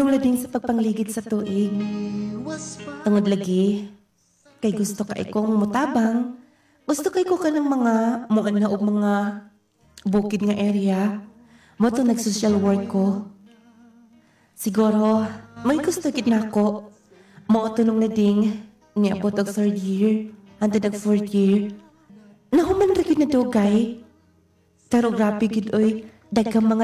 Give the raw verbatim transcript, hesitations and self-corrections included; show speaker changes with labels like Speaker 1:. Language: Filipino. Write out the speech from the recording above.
Speaker 1: Hunong lading sa pagpangligid sa tuig. Tungod lagi, kay gusto kay kong mutabang, gusto kay ko ka ng mga muan na og mga bukid nga area. Mo to nag-social work ko. Siguro, may gusto gid nako. Mo tunong lading niabot og third year, hantod og fourth year. Nahuman ra gid na dugay. Pero grabe gid oy, daghang mga